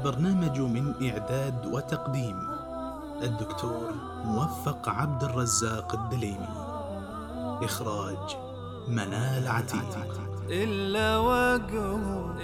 البرنامج من إعداد وتقديم الدكتور موفق عبد الرزاق الدليمي. إخراج منال عتيق. إلا وجهه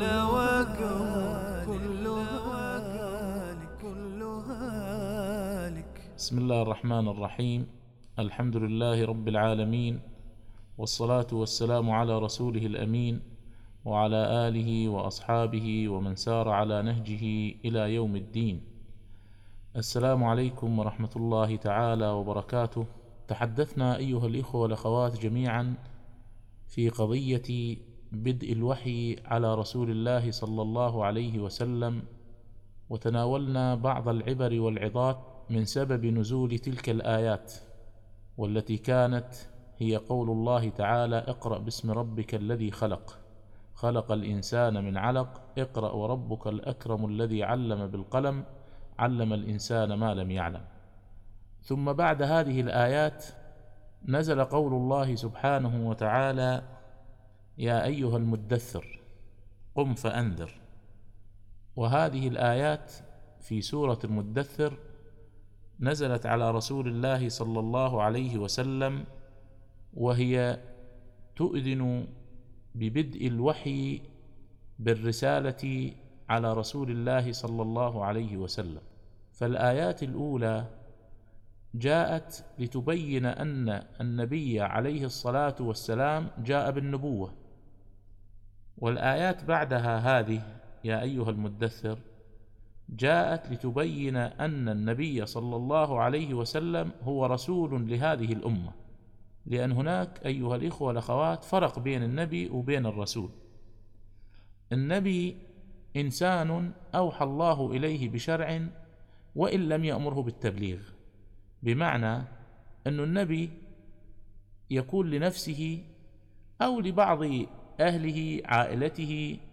كلها لك. بسم الله الرحمن الرحيم. الحمد لله رب العالمين، والصلاة والسلام على رسوله الأمين وعلى آله وأصحابه ومن سار على نهجه إلى يوم الدين. السلام عليكم ورحمة الله تعالى وبركاته. تحدثنا أيها الإخوة والأخوات جميعا في قضية بدء الوحي على رسول الله صلى الله عليه وسلم، وتناولنا بعض العبر والعظات من سبب نزول تلك الآيات، والتي كانت هي قول الله تعالى: اقرأ باسم ربك الذي خلق، خلق الإنسان من علق، اقرأ وربك الأكرم الذي علم بالقلم، علم الإنسان ما لم يعلم. ثم بعد هذه الآيات نزل قول الله سبحانه وتعالى: يا أيها المدثر قم فأنذر. وهذه الآيات في سورة المدثر نزلت على رسول الله صلى الله عليه وسلم، وهي تؤذن ببدء الوحي بالرسالة على رسول الله صلى الله عليه وسلم. فالآيات الأولى جاءت لتبين أن النبي عليه الصلاة والسلام جاء بالنبوة، والآيات بعدها هذه يا أيها المدثر جاءت لتبين أن النبي صلى الله عليه وسلم هو رسول لهذه الأمة، لأن هناك أيها الإخوة والأخوات فرق بين النبي وبين الرسول. النبي إنسان أوحى الله إليه بشرع وإن لم يأمره بالتبليغ، بمعنى أن النبي يكون لنفسه أو لبعض أهله عائلته